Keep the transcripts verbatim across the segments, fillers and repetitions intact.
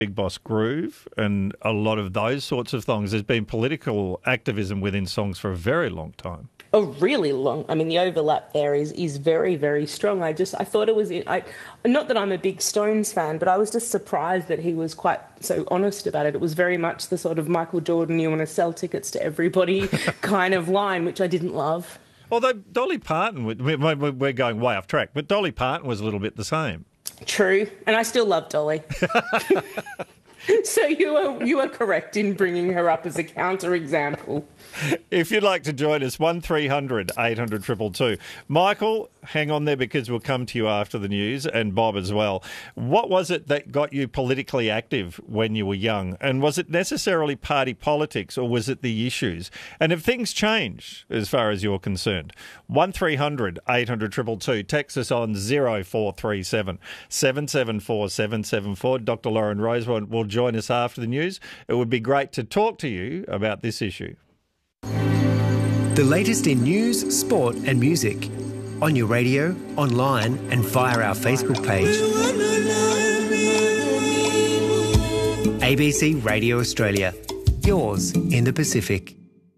Big Boss Groove and a lot of those sorts of songs. There's been political activism within songs for a very long time. A really long, I mean, the overlap there is is very, very strong. I just, I thought it was, I, not that I'm a big Stones fan, but I was just surprised that he was quite so honest about it. It was very much the sort of Michael Jordan, you want to sell tickets to everybody kind of line, which I didn't love. Although Dolly Parton, we're going way off track, but Dolly Parton was a little bit the same. True, and I still love Dolly. So you are you are correct in bringing her up as a counterexample. If you'd like to join us, one three hundred eight hundred two two two. Michael, hang on there because we'll come to you after the news, and Bob as well. What was it that got you politically active when you were young? And was it necessarily party politics or was it the issues? And have things changed as far as you're concerned? one three hundred eight hundred two two two. Text us on zero four three seven seven seven four seven seven four. Doctor Lauren Rosewood will join us after the news. It would be great to talk to you about this issue. The latest in news, sport and music. On your radio, online and via our Facebook page. A B C Radio Australia. Yours in the Pacific.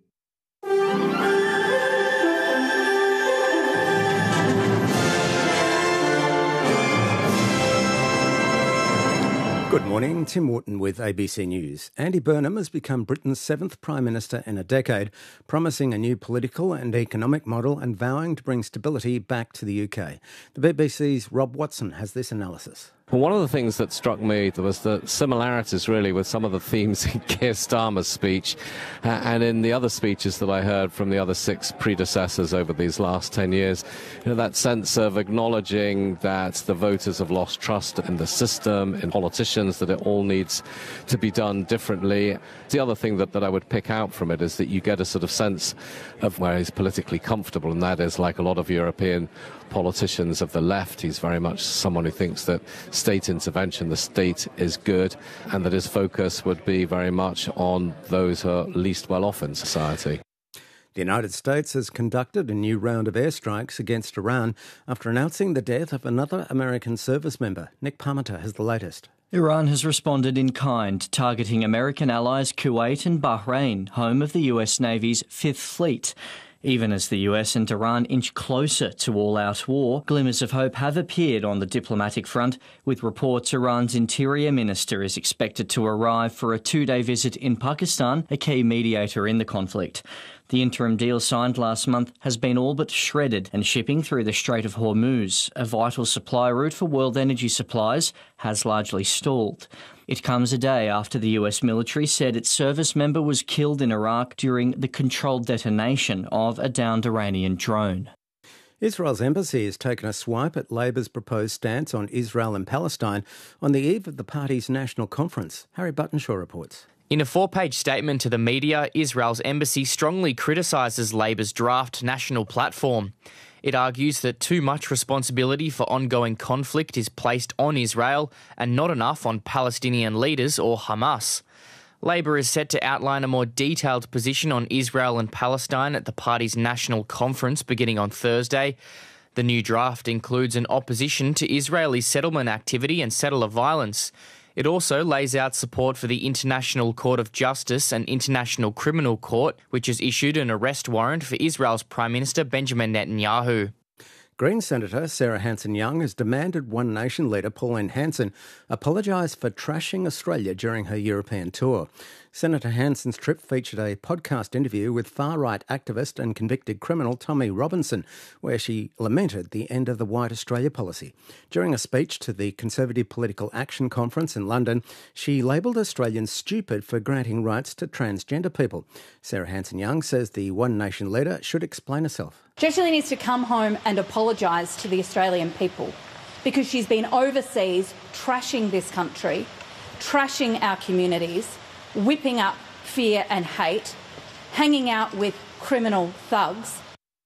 Good morning, Tim Wharton with A B C News. Andy Burnham has become Britain's seventh Prime Minister in a decade, promising a new political and economic model and vowing to bring stability back to the U K. The B B C's Rob Watson has this analysis. Well, one of the things that struck me was the similarities, really, with some of the themes in Keir Starmer's speech uh, and in the other speeches that I heard from the other six predecessors over these last ten years. You know, that sense of acknowledging that the voters have lost trust in the system, in politicians, that it all needs to be done differently. The other thing that, that I would pick out from it is that you get a sort of sense of where he's politically comfortable, and that is, like a lot of European politicians of the left, he's very much someone who thinks that state intervention, the state is good, and that his focus would be very much on those who are least well off in society. The United States has conducted a new round of airstrikes against Iran after announcing the death of another American service member. Nick Parmenter has the latest. Iran has responded in kind, targeting American allies Kuwait and Bahrain, home of the U S Navy's Fifth Fleet. Even as the U S and Iran inch closer to all-out war, glimmers of hope have appeared on the diplomatic front, with reports Iran's interior minister is expected to arrive for a two-day visit in Pakistan, a key mediator in the conflict. The interim deal signed last month has been all but shredded, and shipping through the Strait of Hormuz, a vital supply route for world energy supplies, has largely stalled. It comes a day after the U S military said its service member was killed in Iraq during the controlled detonation of a downed Iranian drone. Israel's embassy has taken a swipe at Labor's proposed stance on Israel and Palestine on the eve of the party's national conference. Harry Buttonshaw reports. In a four-page statement to the media, Israel's embassy strongly criticises Labor's draft national platform. It argues that too much responsibility for ongoing conflict is placed on Israel and not enough on Palestinian leaders or Hamas. Labor is set to outline a more detailed position on Israel and Palestine at the party's national conference beginning on Thursday. The new draft includes an opposition to Israeli settlement activity and settler violence. It also lays out support for the International Court of Justice and International Criminal Court, which has issued an arrest warrant for Israel's Prime Minister Benjamin Netanyahu. Green Senator Sarah Hanson-Young has demanded One Nation leader Pauline Hanson apologise for trashing Australia during her European tour. Senator Hanson's trip featured a podcast interview with far-right activist and convicted criminal Tommy Robinson, where she lamented the end of the White Australia policy. During a speech to the Conservative Political Action Conference in London, she labelled Australians stupid for granting rights to transgender people. Sarah Hanson-Young says the One Nation leader should explain herself. She actually needs to come home and apologise to the Australian people, because she's been overseas trashing this country, trashing our communities, whipping up fear and hate, hanging out with criminal thugs.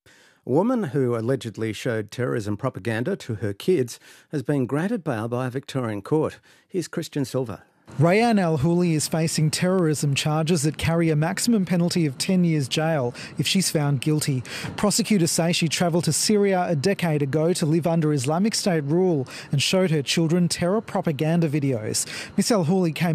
A woman who allegedly showed terrorism propaganda to her kids has been granted bail by a Victorian court. Here's Christian Silva. Rayan Al-Houli is facing terrorism charges that carry a maximum penalty of ten years jail if she's found guilty. Prosecutors say she travelled to Syria a decade ago to live under Islamic State rule and showed her children terror propaganda videos. Miss Al-Houli came